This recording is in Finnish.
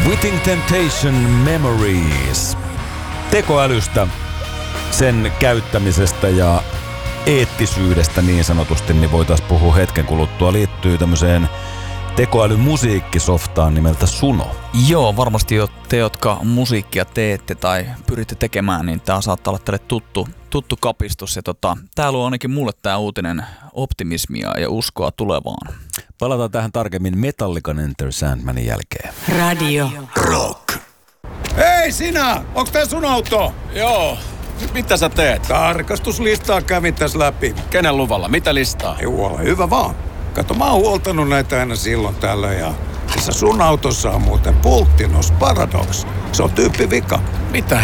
Within Temptation Memories. Tekoälystä, sen käyttämisestä ja eettisyydestä niin sanotusti, niin voitaisiin puhua hetken kuluttua. Liittyy tämmöiseen tekoälymusiikkisoftaan nimeltä Suno. Joo, varmasti jo te, jotka musiikkia teette tai pyritte tekemään, niin tää saattaa olla teille tuttu kapistus. Ja tää luo ainakin mulle tää uutinen optimismia ja uskoa tulevaan. Palataan tähän tarkemmin Metallican Enter Sandmanin jälkeen. Radio Rock. Hei sinä! Onks tää sun auto? Joo. Mitä sä teet? Tarkastuslistaa kävin tässä läpi. Kenen luvalla? Mitä listaa? Joo, ole hyvä vaan. Kato, mä oon huoltanut näitä aina silloin tällöin ja tässä sun autossa on muuten Pulttinos Paradox. Se on tyyppivika. Mitä